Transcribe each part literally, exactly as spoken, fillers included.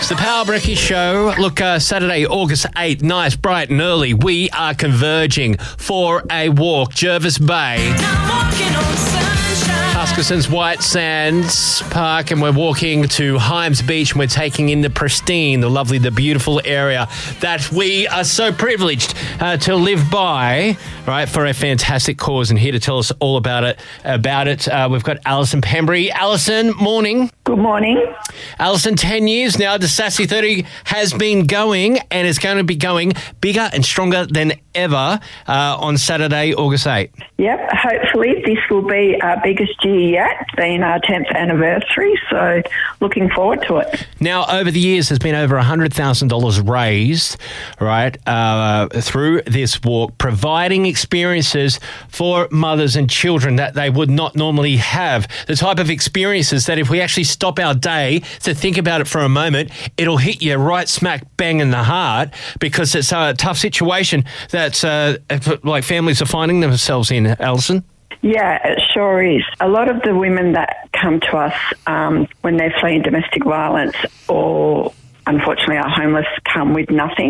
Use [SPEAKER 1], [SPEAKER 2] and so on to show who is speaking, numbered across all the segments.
[SPEAKER 1] It's the Power Brekkie Show. Look, uh, Saturday, August eighth, nice, bright and early. We are converging for a walk. Jervis Bay, Huskisson's White Sands Park, and we're walking to Hymes Beach, and we're taking in the pristine, the lovely, the beautiful area that we are so privileged uh, to live by, right, for a fantastic cause. And here to tell us all about it, about it, uh, we've got Alison Pembry. Alison, morning.
[SPEAKER 2] Good morning.
[SPEAKER 1] Alison, ten years now, the Sassy thirty has been going, and it's going to be going bigger and stronger than ever uh, on Saturday, August eighth.
[SPEAKER 2] Yep, hopefully this will be our biggest year yet, being our tenth anniversary, so looking forward to it.
[SPEAKER 1] Now, over the years, there's been over one hundred thousand dollars raised, right, uh, through this walk, providing experiences for mothers and children that they would not normally have. The type of experiences that if we actually stop our day to think about it for a moment, it'll hit you right smack bang in the heart, because it's a tough situation that uh, like families are finding themselves in, Alison.
[SPEAKER 2] Yeah, it sure is. A lot of the women that come to us um, when they're fleeing domestic violence or unfortunately are homeless come with nothing.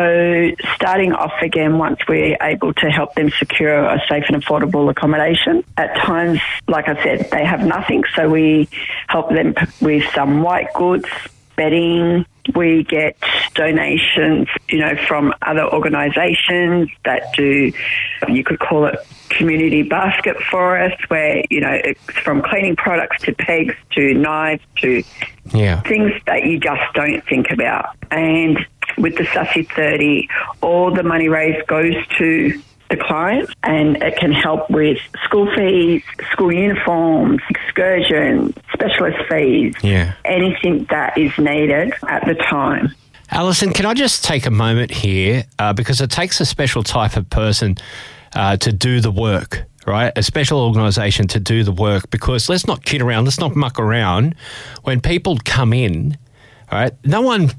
[SPEAKER 2] So starting off again, once we're able to help them secure a safe and affordable accommodation, at times, like I said, they have nothing. So we help them with some white goods, bedding. We get donations, you know, from other organisations that do, you could call it community basket for us, where, you know, it's from cleaning products to pegs to knives to
[SPEAKER 1] yeah.
[SPEAKER 2] things that you just don't think about. And with the Sassy thirty, all the money raised goes to the clients, and it can help with school fees, school uniforms, excursions, specialist fees,
[SPEAKER 1] yeah.
[SPEAKER 2] anything that is needed at the time.
[SPEAKER 1] Alison, can I just take a moment here, uh, because it takes a special type of person uh, to do the work, right? A special organisation to do the work, because let's not kid around, let's not muck around. When people come in, all right, no one,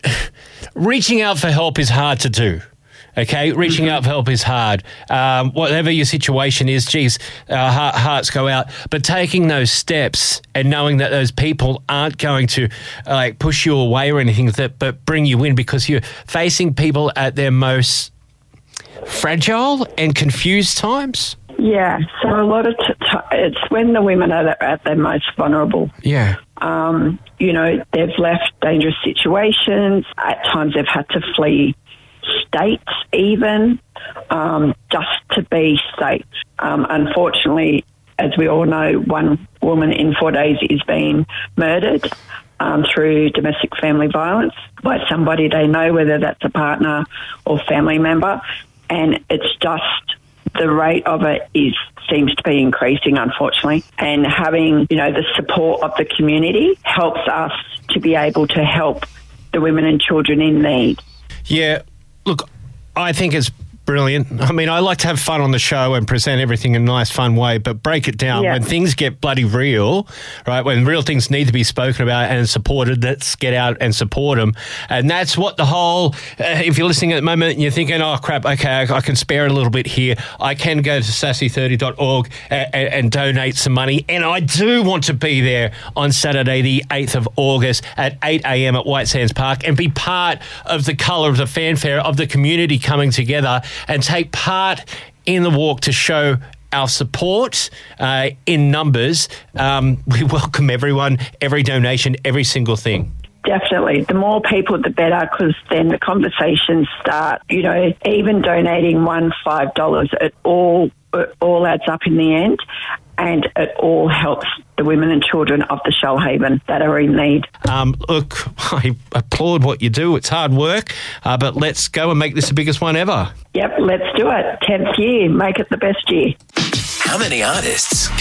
[SPEAKER 1] reaching out for help is hard to do. Okay, reaching
[SPEAKER 2] mm-hmm.
[SPEAKER 1] out for help is hard. Um, whatever your situation is, geez, uh, heart, hearts go out. But taking those steps and knowing that those people aren't going to uh, like push you away or anything, that but bring you in, because you're facing people at their most fragile and confused times.
[SPEAKER 2] Yeah, so a lot of t- t- it's when the women are at their most vulnerable.
[SPEAKER 1] Yeah.
[SPEAKER 2] Um, you know, they've left dangerous situations. At times they've had to flee states even, um, just to be safe. Um, unfortunately, as we all know, one woman in four days is being murdered um, through domestic family violence by somebody they know, whether that's a partner or family member, and it's just the rate of it is seems to be increasing, unfortunately. And having, you know, the support of the community helps us to be able to help the women and children in need.
[SPEAKER 1] Yeah. Look, I think it's brilliant. I mean, I like to have fun on the show and present everything in a nice, fun way, but break it down.
[SPEAKER 2] Yeah.
[SPEAKER 1] When things get bloody real, right, when real things need to be spoken about and supported, let's get out and support them. And that's what the whole, uh, if you're listening at the moment and you're thinking, oh, crap, okay, I, I can spare a little bit here, I can go to sassy thirty dot org and, and, and donate some money. And I do want to be there on Saturday, the eighth of August at eight a.m. at White Sands Park, and be part of the colour of the fanfare of the community coming together and take part in the walk to show our support uh, in numbers. Um, we welcome everyone, every donation, every single thing.
[SPEAKER 2] Definitely. The more people, the better, because then the conversations start, you know, even donating one, five dollars, it all, it all adds up in the end. And it all helps the women and children of the Shoalhaven that are in need.
[SPEAKER 1] Um, look, I applaud what you do. It's hard work, uh, but let's go and make this the biggest one ever.
[SPEAKER 2] Yep, let's do it. tenth year, make it the best year.
[SPEAKER 3] How many artists